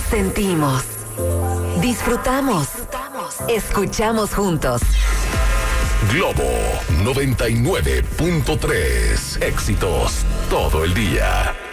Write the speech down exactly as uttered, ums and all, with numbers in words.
Sentimos, disfrutamos, escuchamos juntos. Globo noventa y nueve punto tres. Éxitos todo el día.